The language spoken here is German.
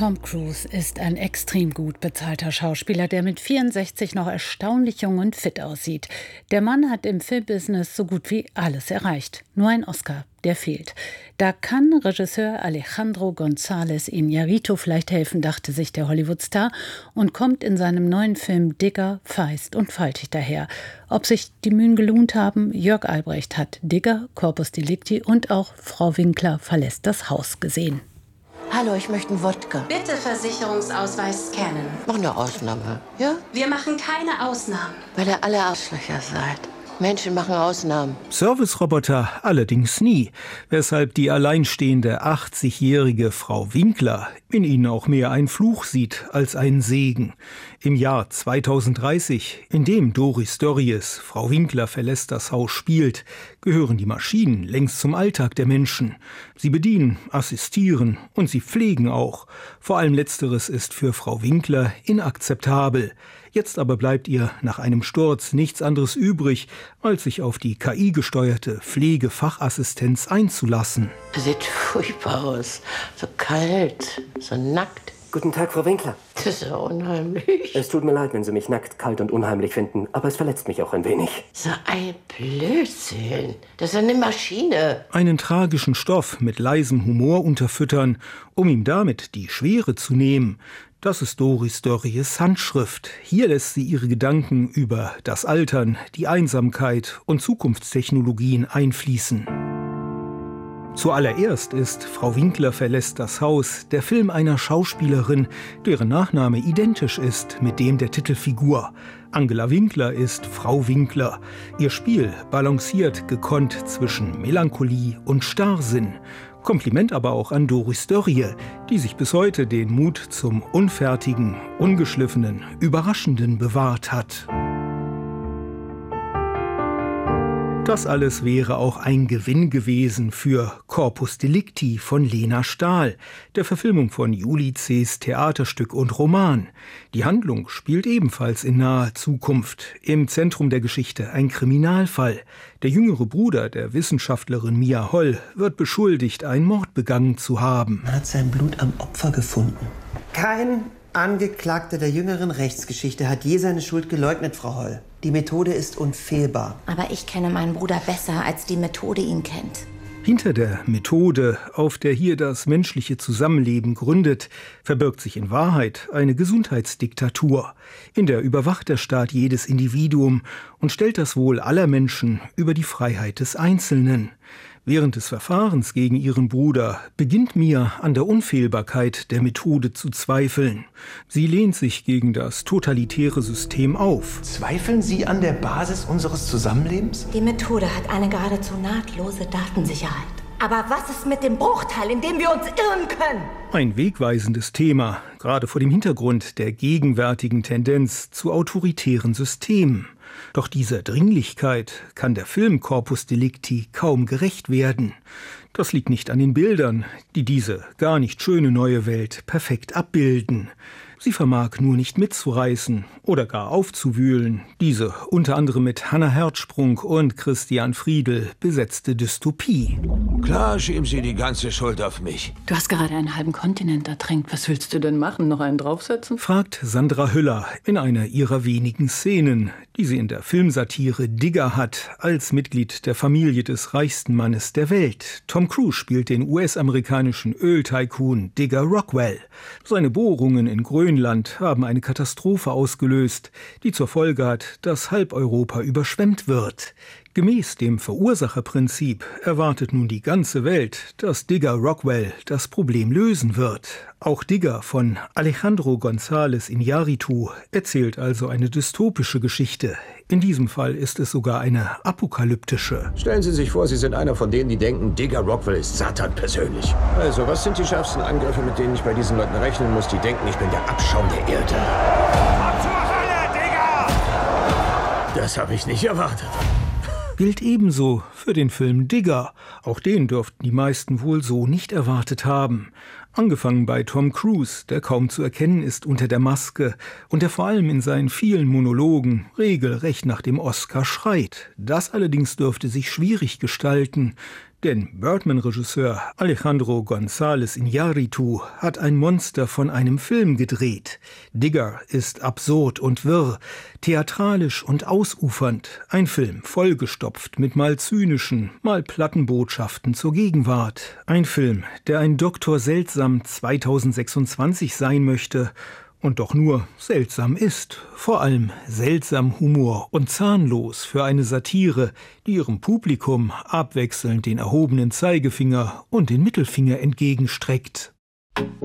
Tom Cruise ist ein extrem gut bezahlter Schauspieler, der mit 64 noch erstaunlich jung und fit aussieht. Der Mann hat im Filmbusiness so gut wie alles erreicht. Nur ein Oscar, der fehlt. Da kann Regisseur Alejandro González Iñárritu vielleicht helfen, dachte sich der Hollywood-Star und kommt in seinem neuen Film Digger feist und faltig daher. Ob sich die Mühen gelohnt haben? Jörg Albrecht hat Digger, Corpus Delicti und auch Frau Winkler verlässt das Haus gesehen. Hallo, ich möchte einen Wodka. Bitte Versicherungsausweis scannen. Mach eine Ausnahme, ja? Wir machen keine Ausnahmen. Weil ihr alle Arschlöcher seid. Menschen machen Ausnahmen. Serviceroboter allerdings nie, weshalb die alleinstehende 80-jährige Frau Winkler in ihnen auch mehr einen Fluch sieht als einen Segen. Im Jahr 2030, in dem Doris Dörries Frau Winkler verlässt das Haus spielt, gehören die Maschinen längst zum Alltag der Menschen. Sie bedienen, assistieren und sie pflegen auch. Vor allem Letzteres ist für Frau Winkler inakzeptabel. Jetzt aber bleibt ihr nach einem Sturz nichts anderes übrig, als sich auf die KI-gesteuerte Pflegefachassistenz einzulassen. Sieht furchtbar aus. So kalt, so nackt. Guten Tag, Frau Winkler. Das ist ja unheimlich. Es tut mir leid, wenn Sie mich nackt, kalt und unheimlich finden, aber es verletzt mich auch ein wenig. So ein Blödsinn. Das ist eine Maschine. Einen tragischen Stoff mit leisem Humor unterfüttern, um ihm damit die Schwere zu nehmen. Das ist Doris Dörries Handschrift. Hier lässt sie ihre Gedanken über das Altern, die Einsamkeit und Zukunftstechnologien einfließen. Zuallererst ist Frau Winkler verlässt das Haus der Film einer Schauspielerin, deren Nachname identisch ist mit dem der Titelfigur. Angela Winkler ist Frau Winkler. Ihr Spiel balanciert gekonnt zwischen Melancholie und Starrsinn. Kompliment aber auch an Doris Dörrie, die sich bis heute den Mut zum Unfertigen, Ungeschliffenen, Überraschenden bewahrt hat. Das alles wäre auch ein Gewinn gewesen für Corpus Delicti von Lena Stahl, der Verfilmung von Ulysses Theaterstück und Roman. Die Handlung spielt ebenfalls in naher Zukunft. Im Zentrum der Geschichte ein Kriminalfall. Der jüngere Bruder der Wissenschaftlerin Mia Holl wird beschuldigt, einen Mord begangen zu haben. Man hat sein Blut am Opfer gefunden. Kein Angeklagter der jüngeren Rechtsgeschichte hat je seine Schuld geleugnet, Frau Holl. Die Methode ist unfehlbar. Aber ich kenne meinen Bruder besser, als die Methode ihn kennt. Hinter der Methode, auf der hier das menschliche Zusammenleben gründet, verbirgt sich in Wahrheit eine Gesundheitsdiktatur. In der überwacht der Staat jedes Individuum und stellt das Wohl aller Menschen über die Freiheit des Einzelnen. Während des Verfahrens gegen ihren Bruder beginnt Mia an der Unfehlbarkeit der Methode zu zweifeln. Sie lehnt sich gegen das totalitäre System auf. Zweifeln Sie an der Basis unseres Zusammenlebens? Die Methode hat eine geradezu nahtlose Datensicherheit. Aber was ist mit dem Bruchteil, in dem wir uns irren können? Ein wegweisendes Thema, gerade vor dem Hintergrund der gegenwärtigen Tendenz zu autoritären Systemen. Doch dieser Dringlichkeit kann der Film Corpus Delicti kaum gerecht werden. Das liegt nicht an den Bildern, die diese gar nicht schöne neue Welt perfekt abbilden. Sie vermag nur nicht mitzureißen oder gar aufzuwühlen, diese unter anderem mit Hannah Herzsprung und Christian Friedel besetzte Dystopie. Klar schieben Sie die ganze Schuld auf mich. Du hast gerade einen halben Kontinent ertränkt. Was willst du denn machen? Noch einen draufsetzen? Fragt Sandra Hüller in einer ihrer wenigen Szenen, die sie in der Filmsatire Digger hat, als Mitglied der Familie des reichsten Mannes der Welt. Tom Cruise spielt den US-amerikanischen Öltycoon Digger Rockwell. Seine Bohrungen in Grönland haben eine Katastrophe ausgelöst, die zur Folge hat, dass halb Europa überschwemmt wird. Gemäß dem Verursacherprinzip erwartet nun die ganze Welt, dass Digger Rockwell das Problem lösen wird. Auch Digger von Alejandro González Iñárritu erzählt also eine dystopische Geschichte. In diesem Fall ist es sogar eine apokalyptische. Stellen Sie sich vor, Sie sind einer von denen, die denken, Digger Rockwell ist Satan persönlich. Also, was sind die schärfsten Angriffe, mit denen ich bei diesen Leuten rechnen muss, die denken, ich bin der Abschaum der Erde? Komm zur Hölle, Digger! Das habe ich nicht erwartet. Gilt ebenso für den Film Digger. Auch den dürften die meisten wohl so nicht erwartet haben. Angefangen bei Tom Cruise, der kaum zu erkennen ist unter der Maske und der vor allem in seinen vielen Monologen regelrecht nach dem Oscar schreit. Das allerdings dürfte sich schwierig gestalten, Denn Birdman-Regisseur Alejandro González Iñárritu hat ein Monster von einem Film gedreht. Digger ist absurd und wirr, theatralisch und ausufernd. Ein Film vollgestopft mit mal zynischen, mal platten Botschaften zur Gegenwart. Ein Film, der ein Dr. Seltsam 2026 sein möchte und doch nur seltsam ist. Vor allem seltsam Humor und zahnlos für eine Satire, die ihrem Publikum abwechselnd den erhobenen Zeigefinger und den Mittelfinger entgegenstreckt.